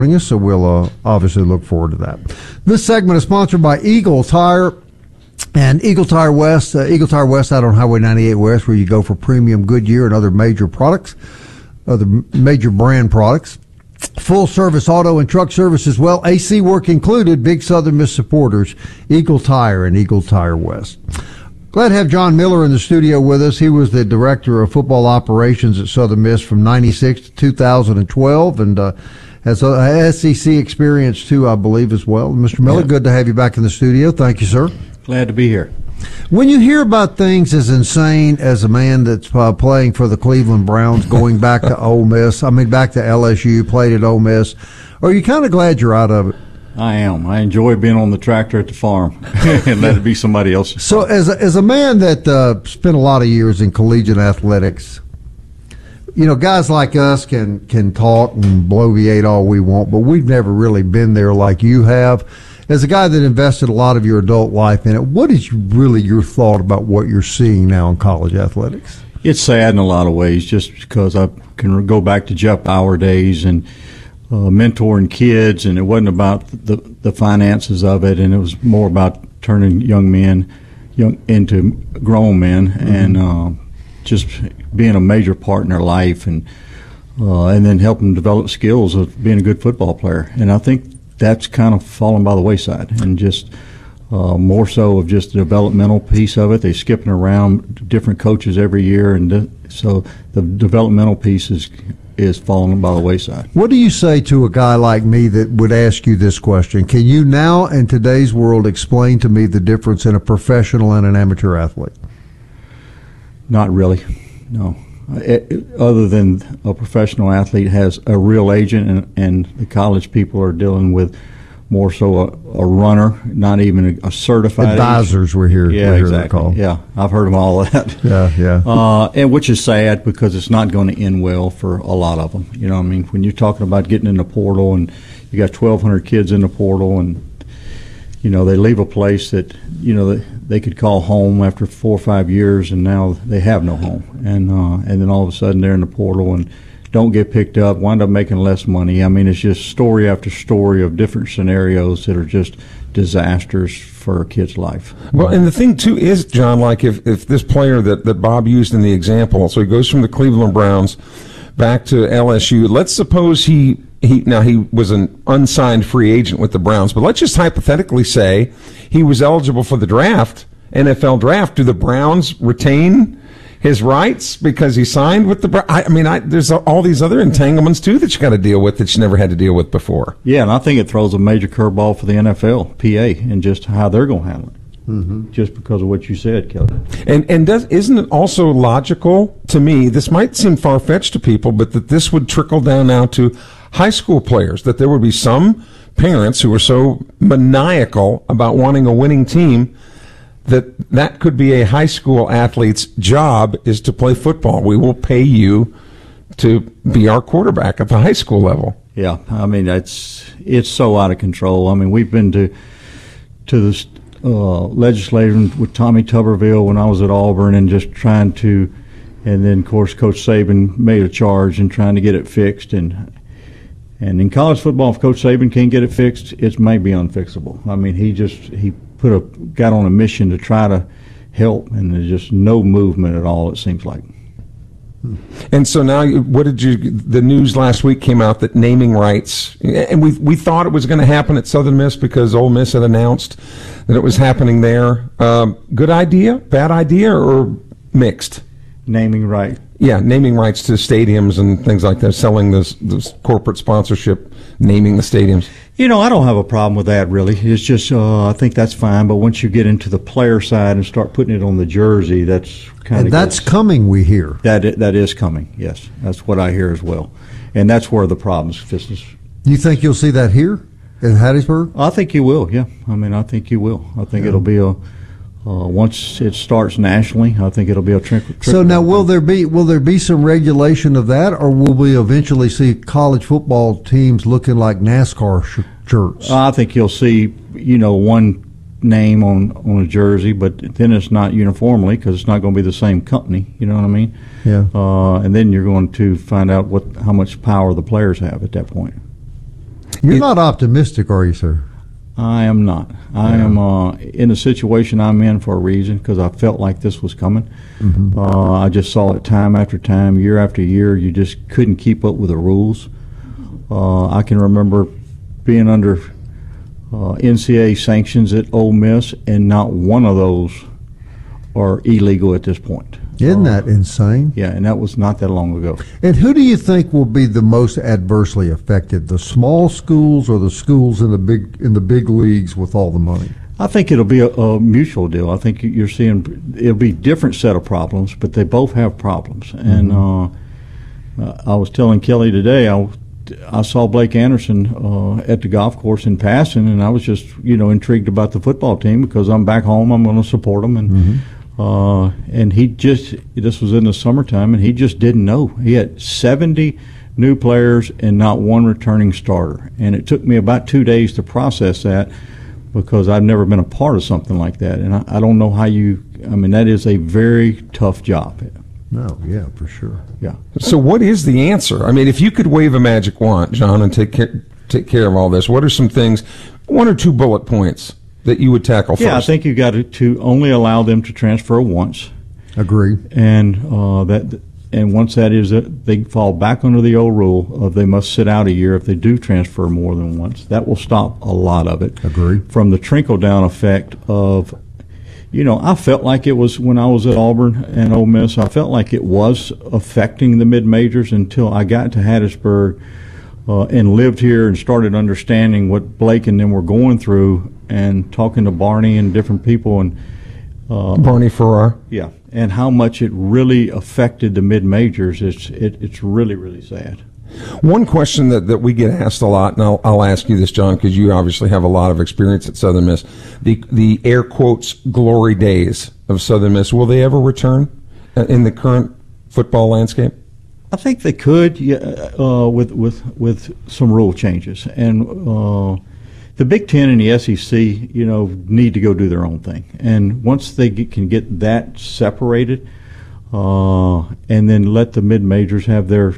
us, so we'll obviously look forward to that. This segment is sponsored by Eagle Tire and Eagle Tire West. Eagle Tire West out on Highway 98 West, where you go for premium Goodyear and other major products, other major brand products. Full service auto and truck service as well. AC work included. Big Southern Miss supporters. Eagle Tire and Eagle Tire West. Glad to have John Miller in the studio with us. He was the director of football operations at Southern Miss from 96 to 2012 and has a SEC experience too, I believe, as well. Mr. Miller, good to have you back in the studio. Thank you, sir. Glad to be here. When you hear about things as insane as a man that's playing for the Cleveland Browns, going back to Ole Miss, back to LSU, played at Ole Miss, are you kind of glad you're out of it? I am. I enjoy being on the tractor at the farm and let it be somebody else's. So as a man that spent a lot of years in collegiate athletics, guys like us can talk and bloviate all we want, but we've never really been there like you have. As a guy that invested a lot of your adult life in it, what is really your thought about what you're seeing now in college athletics? It's sad in a lot of ways, just because I can go back to Jeff Bauer days and mentoring kids, and it wasn't about the finances of it, and it was more about turning young men into grown men, and just being a major part in their life, and then helping them develop skills of being a good football player. And I think that's kind of fallen by the wayside, and just more so of just the developmental piece of it. They're skipping around different coaches every year, and so the developmental piece is falling by the wayside. What do you say to a guy like me that would ask you this question? Can you now, in today's world, explain to me the difference in a professional and an amateur athlete? Not really, no. Other than a professional athlete has a real agent, and the college people are dealing with more so a runner, not even a certified advisors. Agent. We're here. Yeah, exactly. Yeah, I've heard of all of that. Yeah. And which is sad, because it's not going to end well for a lot of them. When you're talking about getting in the portal, and you got 1,200 kids in the portal, and they leave a place that they could call home after 4 or 5 years, and now they have no home, and then all of a sudden they're in the portal and don't get picked up, wind up making less money. It's just story after story of different scenarios that are just disasters for a kid's life. Well, and the thing too is, John, like if this player that Bob used in the example, so he goes from the Cleveland Browns back to LSU. Let's suppose he was an unsigned free agent with the Browns, but let's just hypothetically say he was eligible for the draft, NFL draft. Do the Browns retain his rights because he signed with the Browns? There's all these other entanglements too that you got to deal with that you never had to deal with before. Yeah, and I think it throws a major curveball for the NFL, PA, and just how they're going to handle it. Mm-hmm. Just because of what you said, Kelly. And isn't it also logical to me, this might seem far-fetched to people, but that this would trickle down now to high school players, that there would be some parents who are so maniacal about wanting a winning team that could be a high school athlete's job is to play football. We will pay you to be our quarterback at the high school level. Yeah, it's so out of control. We've been to the legislature with Tommy Tuberville when I was at Auburn, and just trying to, and then of course Coach Saban made a charge in trying to get it fixed, and in college football, if Coach Saban can't get it fixed, it may be unfixable. He got on a mission to try to help, and there's just no movement at all, it seems like. And so now, the news last week came out that naming rights, and we thought it was going to happen at Southern Miss because Ole Miss had announced that it was happening there. Good idea, bad idea, or mixed? Naming right. Yeah, naming rights to stadiums and things like that, selling this corporate sponsorship, naming the stadiums. I don't have a problem with that, really. It's just, I think that's fine. But once you get into the player side and start putting it on the jersey, that's kind of... And that's coming, we hear. That is coming, yes. That's what I hear as well. And that's where the problems. You think you'll see that here in Hattiesburg? I think you will, yeah. I think you will. I think it'll be once it starts nationally, I think it'll be a trickle. So now, will there be some regulation of that, or will we eventually see college football teams looking like NASCAR shirts? I think you'll see, one name on a jersey, but then it's not uniformly because it's not going to be the same company. You know what I mean? Yeah. And then you're going to find out how much power the players have at that point. You're not optimistic, are you, sir? I am not. I am in the situation I'm in for a reason, because I felt like this was coming. Mm-hmm. I just saw it time after time, year after year. You just couldn't keep up with the rules. I can remember being under NCAA sanctions at Ole Miss, and not one of those are illegal at this point. Isn't that insane? Yeah, and that was not that long ago. And who do you think will be the most adversely affected? The small schools or the schools in the big leagues with all the money? I think it'll be a mutual deal. I think you're seeing it'll be a different set of problems, but they both have problems. And I was telling Kelly today, I saw Blake Anderson at the golf course in passing, and I was just intrigued about the football team because I'm back home. I'm going to support them, and this was in the summertime, and he just didn't know. He had 70 new players and not one returning starter, and it took me about 2 days to process that because I've never been a part of something like that, and I don't know how that is a very tough job. No, yeah, for sure. Yeah. So what is the answer? I mean, if you could wave a magic wand, John, and take care of all this, what are some things, 1 or 2 bullet points that you would tackle first? Yeah, I think you got to only allow them to transfer once. Agree. And once that is it, they fall back under the old rule of they must sit out a year if they do transfer more than once. That will stop a lot of it. Agree. From the trickle-down effect of, I felt like it was when I was at Auburn and Ole Miss, I felt like it was affecting the mid-majors until I got to Hattiesburg and lived here and started understanding what Blake and them were going through and talking to Barney and different people and Barney Farrar. Yeah, and how much it really affected the mid-majors. It's really, really sad. One question that we get asked a lot, and I'll ask you this, John, because you obviously have a lot of experience at Southern Miss. The air quotes glory days of Southern Miss, will they ever return in the current football landscape? I think they could, with some rule changes. And the Big Ten and the SEC, need to go do their own thing. And once they can get that separated, and then let the mid majors have their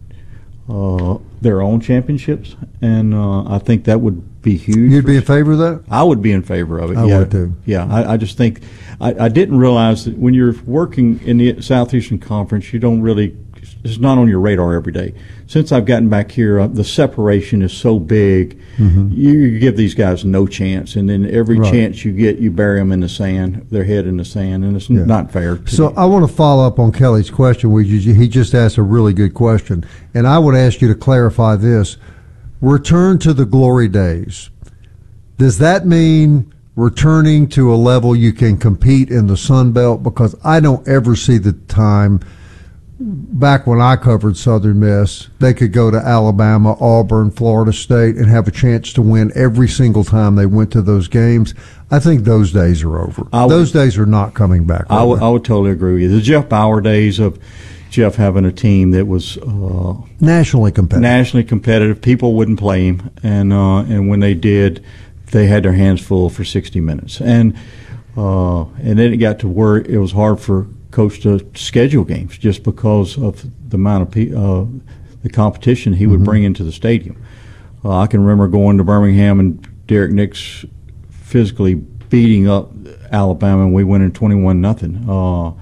own championships, and I think that would be huge. You'd be in favor of that? I would be in favor of it. I would too. Yeah, I just think I didn't realize that when you're working in the Southeastern Conference, you don't really. It's not on your radar every day. Since I've gotten back here, the separation is so big. Mm-hmm. You give these guys no chance, and then every chance you get, you bury them in the sand, their head in the sand, and it's not fair. So I want to follow up on Kelly's question. He just asked a really good question, and I would ask you to clarify this. Return to the glory days. Does that mean returning to a level you can compete in the Sun Belt? Because I don't ever see the time. Back when I covered Southern Miss, they could go to Alabama, Auburn, Florida State, and have a chance to win every single time they went to those games. I think those days are over. Those days are not coming back. I would totally agree with you. The Jeff Bauer days of Jeff having a team that was nationally competitive. People wouldn't play him, and when they did, they had their hands full for 60 minutes. And then it got to where it was hard for coach to schedule games just because of the amount of the competition he would bring into the stadium. I can remember going to Birmingham and Derek Nix physically beating up Alabama, and we went in 21-0.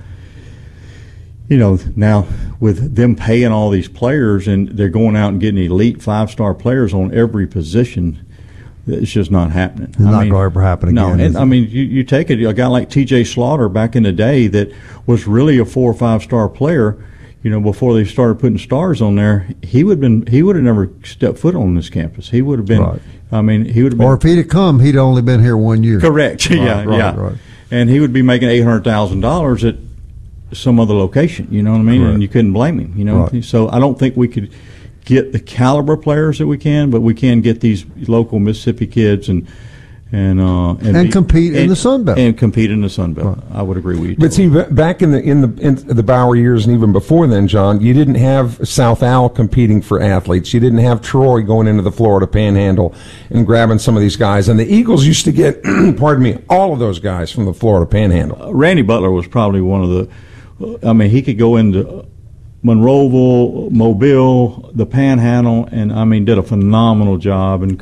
Now with them paying all these players and they're going out and getting elite 5-star players on every position, it's just not happening. It's not going to ever happen again. No, and you take it, a guy like T.J. Slaughter back in the day that was really a 4 or 5-star player, before they started putting stars on there, he would have never stepped foot on this campus. He would have been, he would have been. Or if he'd have come, he'd only been here 1 year. Correct, right. And he would be making $800,000 at some other location, you know what I mean? Correct. And you couldn't blame him, Right. So I don't think we could get the caliber players that we can, but we can get these local Mississippi kids and compete in the Sun Belt. And compete in the Sun Belt. Right. I would agree with you. But see, back in the Bauer years and even before then, John, you didn't have South Al competing for athletes. You didn't have Troy going into the Florida Panhandle and grabbing some of these guys. And the Eagles used to get, all of those guys from the Florida Panhandle. Randy Butler was probably one of the. He could go into Monroeville, Mobile, the Panhandle, and I mean did a phenomenal job. And